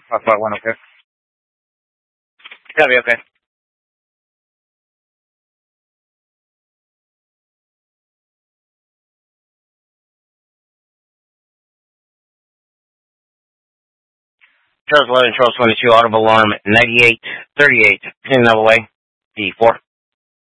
551, okay. That'll be okay. Charles 11, Charles 22, audible alarm 9838, pin double A, D4.